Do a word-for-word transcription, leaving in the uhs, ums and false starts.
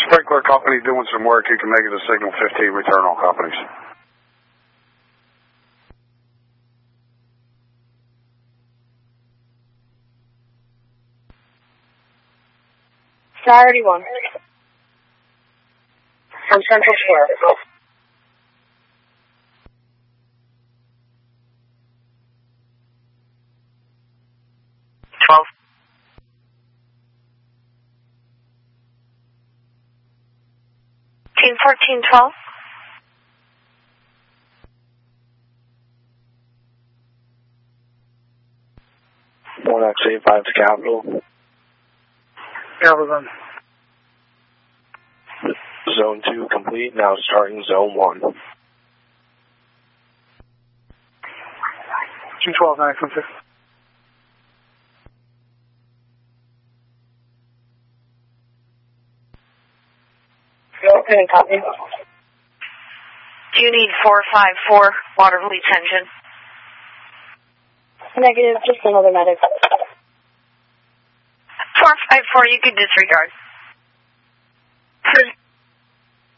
sprinkler company doing some work. You can make it a signal fifteen, return all companies. Priority one. From Central Square. twelve. Team fourteen twelve. one X eight five to Capital. Capital. Zone two complete, now starting zone one. two twelve nine one six. Okay, copy. Do you need four five four water police engine? Negative, just another medic. four five four, you can disregard.